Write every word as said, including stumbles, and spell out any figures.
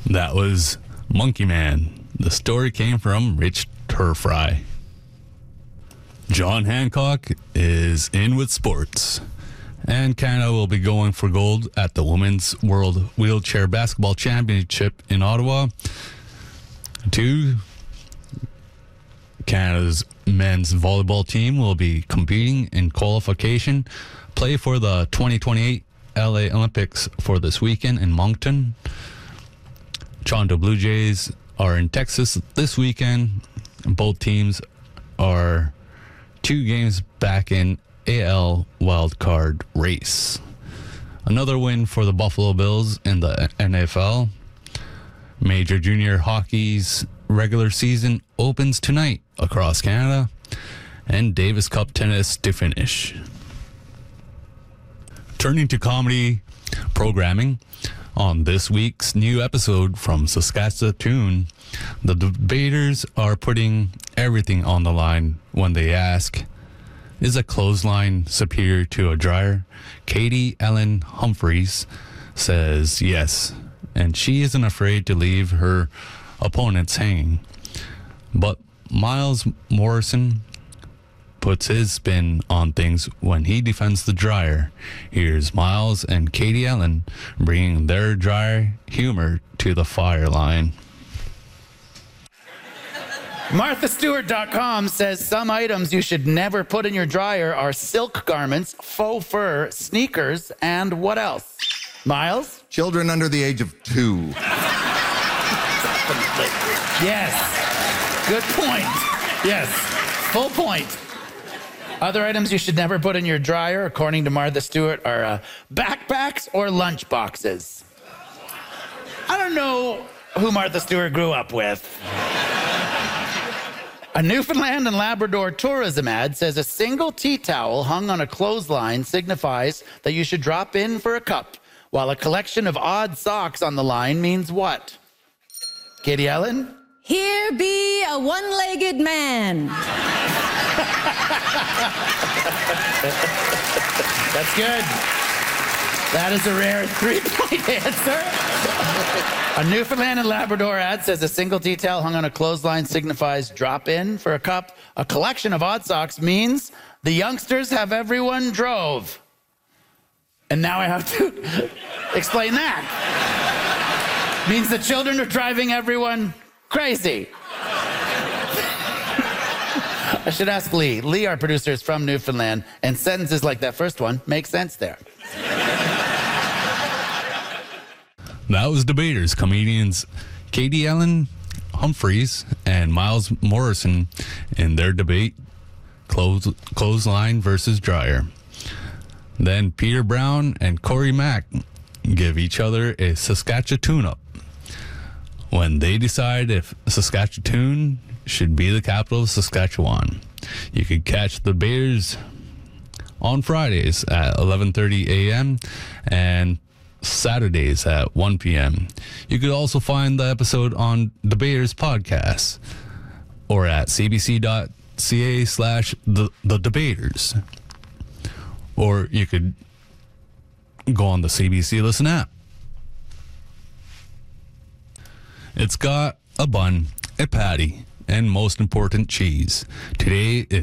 That was Monkey Man. The story came from Rich Turfry. John Hancock is in with sports. And Canada will be going for gold at the Women's World Wheelchair Basketball Championship in Ottawa. Two, Canada's men's volleyball team will be competing in qualification, play for the twenty twenty-eight L A Olympics for this weekend in Moncton. Toronto Blue Jays are in Texas this weekend. Both teams are two games back in A L wildcard race. Another win for the Buffalo Bills in the N F L. Major Junior Hockey's regular season opens tonight across Canada, and Davis Cup tennis to finish. Turning to comedy programming, on this week's new episode from Saskatchewan, the debaters are putting everything on the line when they ask, is a clothesline superior to a dryer? Katie Ellen Humphreys says yes, and she isn't afraid to leave her opponents hanging. But Miles Morrison puts his spin on things when he defends the dryer. Here's Miles and Katie Ellen bringing their dry humor to the fire line. Martha Stewart dot com says some items you should never put in your dryer are silk garments, faux fur, sneakers, and what else? Miles? Children under the age of two. Yes. Good point. Yes. Full point. Other items you should never put in your dryer, according to Martha Stewart, are uh, backpacks or lunch boxes. I don't know who Martha Stewart grew up with. A Newfoundland and Labrador tourism ad says a single tea towel hung on a clothesline signifies that you should drop in for a cup, while a collection of odd socks on the line means what? Katie Ellen? Here be a one-legged man. That's good. That is a rare three-point answer. A Newfoundland and Labrador ad says a single tea towel hung on a clothesline signifies drop in for a cup. A collection of odd socks means the youngsters have everyone drove. And now I have to explain that. Means the children are driving everyone crazy. I should ask Lee. Lee, our producer, is from Newfoundland, and sentences like that first one make sense there. That was debaters, comedians Katie Ellen Humphreys and Miles Morrison in their debate, clothes, clothesline versus dryer. Then Peter Brown and Corey Mack give each other a Saskatchewan up when they decide if Saskatchewan should be the capital of Saskatchewan. You could catch the debaters on Fridays at eleven thirty a.m. and Saturdays at one p.m. You could also find the episode on Debaters Podcast or at cbc.ca slash the, the debaters. Or you could go on the C B C Listen app. It's got a bun, a patty, and most important, cheese. Today is